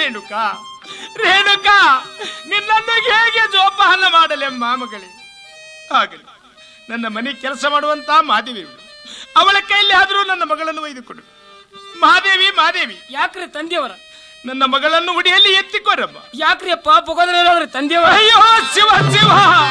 ರೇಣುಕಾ ರೇಣುಕಾ, ನಿನ್ನನ್ನು ಹೇಗೆ ಜೋಪಾನ ಮಾಡಲೆಮ್ಮ ಮಗಳೇ? ಆಗಲಿ, ನನ್ನ ಮನೆ ಕೆಲಸ ಮಾಡುವಂತ ಮಾದೇವಿ ಅವಳ ಕೈಯಲ್ಲಿ ಆದರೂ ನನ್ನ ಮಗಳನ್ನು ಒಯ್ದುಕೊಡು. ಮಹಾದೇವಿ ಮಹಾದೇವಿ. ಯಾಕ್ರಿ ತಂದೆಯವರ? ನನ್ನ ಮಗಳನ್ನು ಉಡಿಯಲ್ಲಿ ಎತ್ತಿಕೊರಮ್ಮ. ಯಾಕ್ರಿ ಅಪ್ಪ ಬಗೋದ್ರಿ ತಂದೆಯವರ? ಅಯ್ಯೋ ಶಿವ ಶಿವ,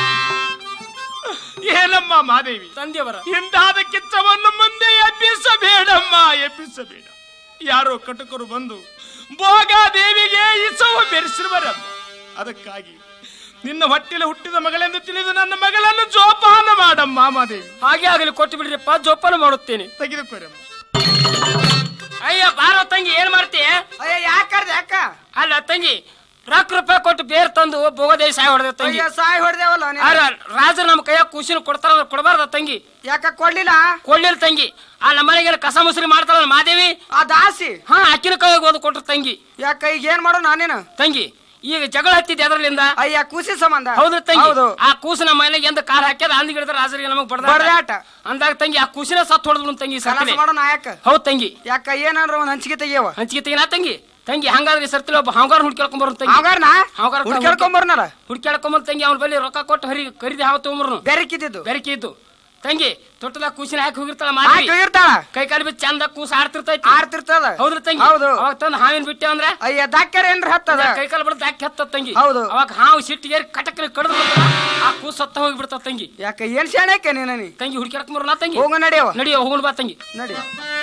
ಏನಮ್ಮ ಮಾದೇವಿ ತಂದೆಯವರ? ಇಂದಾದ ಕಿಚ್ಚವನ್ನು ಮುಂದೆ ಎಬ್ಬಿಸಬೇಡಮ್ಮ, ಎಬ್ಬಿಸಬೇಡ. ಯಾರೋ ಕಟಕರು ಬಂದು ಭೋಗಾದೇವಿಗೆ ಇಸವು ಬೆರೆಸಿರುವರಮ್ಮ. ಅದಕ್ಕಾಗಿ ನಿನ್ನ ಹೊಟ್ಟಿಲ ಹುಟ್ಟಿದ ಮಗಳೆಂದು ತಿಳಿದು ನನ್ನ ಮಗಳನ್ನು ಜೋಪಾನ ಮಾಡಮ್ಮ ಮಾದೇವಿ. ಹಾಗೆ ಆಗಲಿ, ಕೊಟ್ಟು ಬಿಡ್ರಿಪ್ಪ, ಜೋಪಾನ ಮಾಡುತ್ತೇನೆ. ತೆಗೆದುಕೊರಮ್ಮ. ಅಯ್ಯ ಬಾರೋ ತಂಗಿ, ಏನ್ ಮಾಡ್ತೀಯ? ಅಯ್ಯ ಯಾಕ ಅಲ್ಲ ತಂಗಿ, ₹1 ಕೊಟ್ಟು ಬೇರ್ ತಂದು ಭೋಗದೇವಿ ಸಾಯಿ ಹೊಡೆದ ತಂಗಿ. ಸಾಯಿ ಹೊಡೆದೇವಲ್ಲ ರಾಜರು ನಮ್ಮ ಕೈಯಾಗ ಖುಷಿನ ಕೊಡ್ತಾರ, ಕೊಡಬಾರ್ದ ತಂಗಿ? ಯಾಕ ಕೊಡ್ಲಿಲ್ಲ ತಂಗಿ. ಆ ನಮ್ಮನೆಗೆಲ್ಲ ಕಸ ಮುಸ್ರಿ ಮಾಡ್ತಾರಲ್ಲ ಮಾದೇವಿ, ಆ ದಾಸಿ ಅಕ್ಕಿನ ಕೈಯಾಗ ಓದ್ ಕೊಟ್ರು ತಂಗಿ. ಯಾಕ ಈಗ ಏನ್ ಮಾಡೋ ನಾನೇನು ತಂಗಿ? ಈಗ ಜಗಳ ಹತ್ತಿದ್ದೆ ಅದರಲ್ಲಿಂದ. ಅಯ್ಯ ಕೂಸಿ ಸಂಬಂಧ. ಹೌದು ತಂಗಿ. ಆ ಕೂಸು ನಮ್ಮ ಮನೆಗೆ ಎಂದ ಕಾಲ್ ಹಾಕ್ಯದ ಅಂದ್ ಗಿಡದ ರಾಜರಿಗೆ ನಮಗ್ ಬಡದಾಟ ಅಂದಾಗ ತಂಗಿ ಆ ಕೂಸಿನ ಸತ್ ಹೊಡೆದ್ರು ತಂಗಿ. ಮಾಡೋ ನಾಯಕ. ಹೌದು ತಂಗಿ. ಯಾಕ ಏನಾದ್ರು ಒಂದ್ ಹಂಚಿಕೆ ತೆಗಿಯವ? ಹಂಚಿಕೆ ತೆಗಿನಾ ತಂಗಿ? ತಂಗಿ ಹಂಗಾದ್ರೆ ಸರ್ತಿಲ್ಲ ಒಬ್ಬ ಹಾವ್ಗಾರ ಹುಡ್ಕ್ಯಾಡ್ಕೊಂಬರ್ ತಂಗಿ. ಹುಡ್ಕ್ಯಾಡ್ಕೊಂಬರ್ನಾರ ಹುಡ್ಕ್ಯಾಡ್ಕೊಂಬರ್ ತಂಗಿ. ಅವ್ನ ಬಳಿ ರೊಕ್ಕ ಕೊಟ್ಟು ಕರಿದಿ ಹಾವ್ ತಗೊಂಬರ್ನು. ಬೆರಕಿದ್ದು ತಂಗಿ. ತೊಟ್ಟದ ಕೂಸಿನ ಹಾಕಿ ಹೋಗಿರ್ತಾಳ ಮಾಡಿ, ಕೈ ಕಾಲು ಬಿಟ್ಟು ಚಂದ ಕೂಸ ಆಡ್ತಿರ್ತದ. ಹೌದ್ರ ತಂಗಿ? ಅವಾಗ ತಂದು ಹಾವಿನ ಬಿಟ್ಟೆ ಅಂದ್ರೆ ಅಯ್ಯ ದಾಕ್ಯಾರ ಏನ್ರ ಹತ್ತದ, ಕೈ ಕಾಲು ಬಿಡ ದಾಕಿ ಹತ್ತದ ತಂಗಿ. ಹೌದು. ಅವಾಗ ಹಾವು ಸಿಟ್ಟಿಗೇರಿ ಕಟಕಲಿ ಕಡ್ದು ಆ ಕೂಸ ಸತ್ತ ಹೋಗಿ ಬಿಡ್ತಾವ ತಂಗಿ. ಯಾಕ ಏನ್ ಶಾಣಕ್ಕೆ ನೀನ? ತಂಗಿ ಹುಡ್ಕ್ಯಾಡ್ಕೊಂಬರ್ನಾ ತಂಗಿ? ಹೋಗ ನಡೆಯವ. ಹೋಗೋಣ ಬಾ ತಂಗಿ. ನಡಿ.